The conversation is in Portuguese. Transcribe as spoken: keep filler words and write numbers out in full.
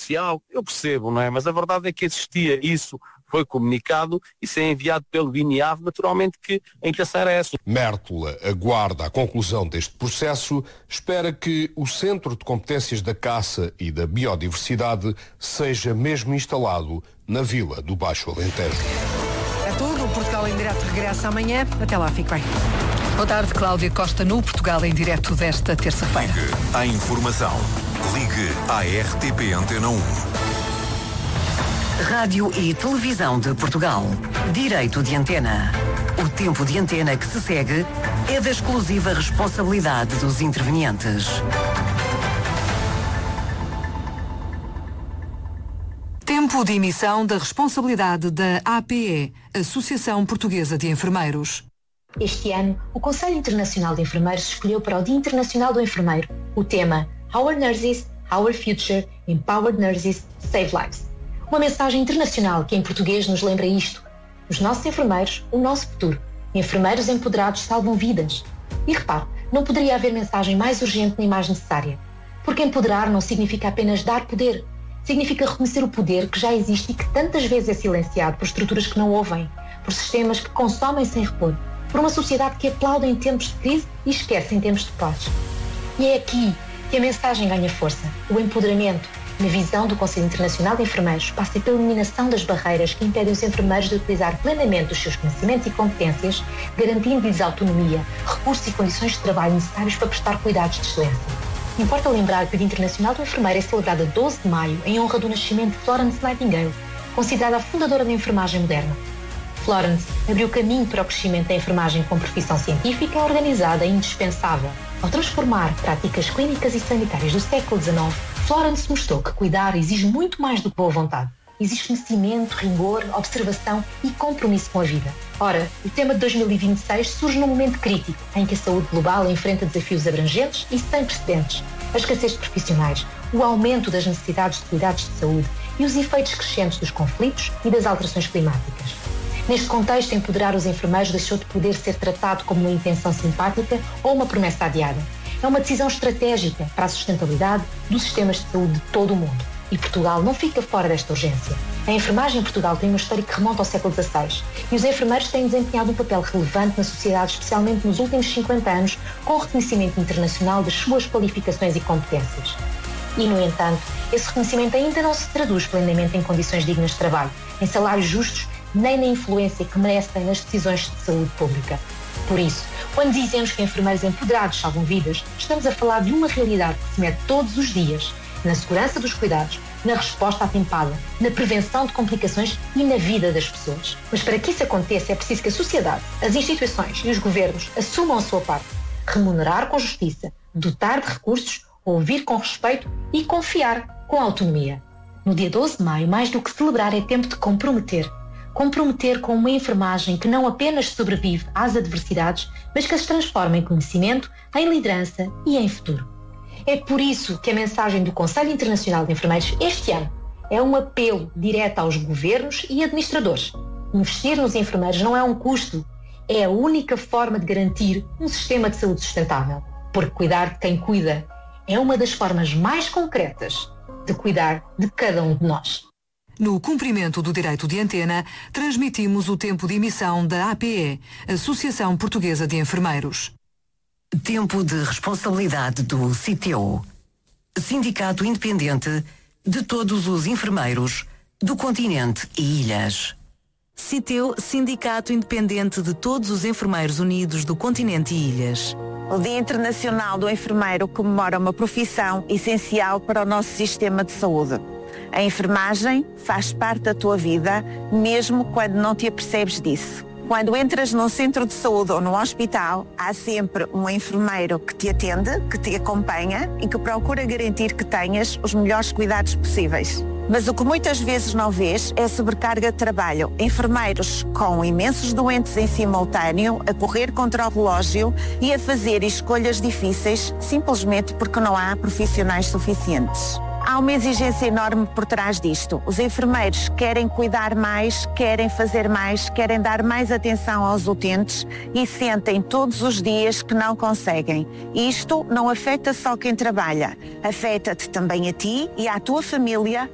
social, eu percebo, não é? Mas a verdade é que existia isso, foi comunicado e se é enviado pelo INEAV, naturalmente que a intenção era essa. Mértola aguarda a conclusão deste processo, espera que o Centro de Competências da Caça e da Biodiversidade seja mesmo instalado na Vila do Baixo Alentejo. É tudo, o Portugal em Direto regressa amanhã. Até lá, fique bem. Boa tarde, Cláudia Costa, no Portugal em Direto desta terça-feira. Ligue à informação. Ligue à R T P Antena um. Rádio e Televisão de Portugal. Direito de antena. O tempo de antena que se segue é da exclusiva responsabilidade dos intervenientes. Tempo de emissão da responsabilidade da A P E, Associação Portuguesa de Enfermeiros. Este ano, o Conselho Internacional de Enfermeiros escolheu para o Dia Internacional do Enfermeiro o tema Our Nurses, Our Future, Empowered Nurses, Save Lives. Uma mensagem internacional que em português nos lembra isto. Os nossos enfermeiros, o nosso futuro. Enfermeiros empoderados salvam vidas. E repare, não poderia haver mensagem mais urgente nem mais necessária. Porque empoderar não significa apenas dar poder. Significa reconhecer o poder que já existe e que tantas vezes é silenciado por estruturas que não ouvem, por sistemas que consomem sem repor, por uma sociedade que aplaude em tempos de crise e esquece em tempos de paz. E é aqui que a mensagem ganha força. O empoderamento, na visão do Conselho Internacional de Enfermeiros, passa pela eliminação das barreiras que impedem os enfermeiros de utilizar plenamente os seus conhecimentos e competências, garantindo-lhes autonomia, recursos e condições de trabalho necessários para prestar cuidados de excelência. Importa lembrar que o Dia Internacional do Enfermeiro é celebrado a doze de maio em honra do nascimento de Florence Nightingale, considerada a fundadora da enfermagem moderna. Florence abriu caminho para o crescimento da enfermagem como profissão científica, organizada e indispensável. Ao transformar práticas clínicas e sanitárias do século dezenove, Florence mostrou que cuidar exige muito mais do que boa vontade. Existe conhecimento, rigor, observação e compromisso com a vida. Ora, o tema de dois mil e vinte e seis surge num momento crítico, em que a saúde global enfrenta desafios abrangentes e sem precedentes. A escassez de profissionais, o aumento das necessidades de cuidados de saúde e os efeitos crescentes dos conflitos e das alterações climáticas. Neste contexto, empoderar os enfermeiros deixou de poder ser tratado como uma intenção simpática ou uma promessa adiada. É uma decisão estratégica para a sustentabilidade dos sistemas de saúde de todo o mundo. E Portugal não fica fora desta urgência. A enfermagem em Portugal tem uma história que remonta ao século dezasseis e os enfermeiros têm desempenhado um papel relevante na sociedade, especialmente nos últimos cinquenta anos, com o reconhecimento internacional das suas qualificações e competências. E, no entanto, esse reconhecimento ainda não se traduz plenamente em condições dignas de trabalho, em salários justos, nem na influência que merecem nas decisões de saúde pública. Por isso, quando dizemos que enfermeiros empoderados salvam vidas, estamos a falar de uma realidade que se mede todos os dias na segurança dos cuidados, na resposta atempada, na prevenção de complicações e na vida das pessoas. Mas para que isso aconteça é preciso que a sociedade, as instituições e os governos assumam a sua parte, remunerar com justiça, dotar de recursos, ouvir com respeito e confiar com autonomia. No dia doze de maio, mais do que celebrar, é tempo de comprometer. Comprometer com uma enfermagem que não apenas sobrevive às adversidades, mas que as transforma em conhecimento, em liderança e em futuro. É por isso que a mensagem do Conselho Internacional de Enfermeiros este ano é um apelo direto aos governos e administradores. Investir nos enfermeiros não é um custo, é a única forma de garantir um sistema de saúde sustentável. Porque cuidar de quem cuida é uma das formas mais concretas de cuidar de cada um de nós. No cumprimento do direito de antena, transmitimos o tempo de emissão da A P E, Associação Portuguesa de Enfermeiros. Tempo de responsabilidade do CITEO, Sindicato Independente de todos os enfermeiros do continente e ilhas. CITEO, Sindicato Independente de todos os enfermeiros unidos do continente e ilhas. O Dia Internacional do Enfermeiro comemora uma profissão essencial para o nosso sistema de saúde. A enfermagem faz parte da tua vida, mesmo quando não te apercebes disso. Quando entras num centro de saúde ou num hospital, há sempre um enfermeiro que te atende, que te acompanha e que procura garantir que tenhas os melhores cuidados possíveis. Mas o que muitas vezes não vês é a sobrecarga de trabalho. Enfermeiros com imensos doentes em simultâneo, a correr contra o relógio e a fazer escolhas difíceis, simplesmente porque não há profissionais suficientes. Há uma exigência enorme por trás disto. Os enfermeiros querem cuidar mais, querem fazer mais, querem dar mais atenção aos utentes e sentem todos os dias que não conseguem. Isto não afeta só quem trabalha, afeta-te também a ti e à tua família